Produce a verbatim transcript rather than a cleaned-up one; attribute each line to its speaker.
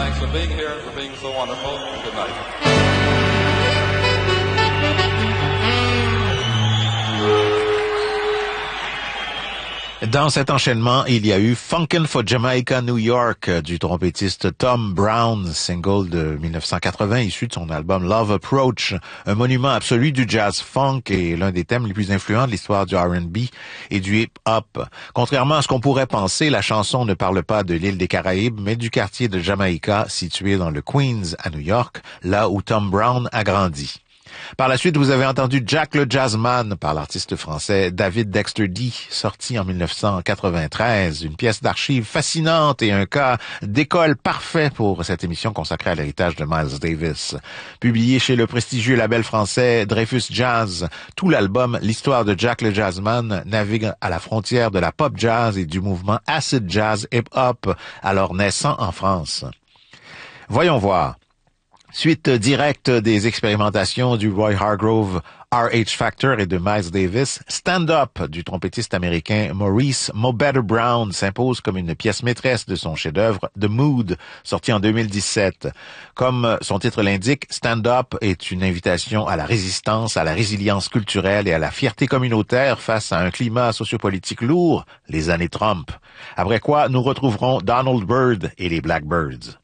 Speaker 1: Thanks for being here, for being so wonderful. Good night.
Speaker 2: Dans cet enchaînement, il y a eu Funkin' for Jamaica, New York du trompettiste Tom Brown, single de mille neuf cent quatre-vingts issu de son album Love Approach, un monument absolu du jazz funk et l'un des thèmes les plus influents de l'histoire du R and B et du hip-hop. Contrairement à ce qu'on pourrait penser, la chanson ne parle pas de l'île des Caraïbes, mais du quartier de Jamaïca situé dans le Queens à New York, là où Tom Brown a grandi. Par la suite, vous avez entendu Jack le Jazzman par l'artiste français David Dexter D, sorti en mille neuf cent quatre-vingt-treize, une pièce d'archives fascinante et un cas d'école parfait pour cette émission consacrée à l'héritage de Miles Davis. Publié chez le prestigieux label français Dreyfus Jazz, tout l'album L'histoire de Jack le Jazzman navigue à la frontière de la pop jazz et du mouvement acid jazz hip-hop, alors naissant en France. Voyons voir. Suite directe des expérimentations du Roy Hargrove R H Factor et de Miles Davis, Stand Up du trompettiste américain Maurice Mo Better Brown s'impose comme une pièce maîtresse de son chef-d'œuvre The Mood, sorti en deux mille dix-sept. Comme son titre l'indique, Stand Up est une invitation à la résistance, à la résilience culturelle et à la fierté communautaire face à un climat sociopolitique lourd, les années Trump. Après quoi, nous retrouverons Donald Byrd et les Blackbirds.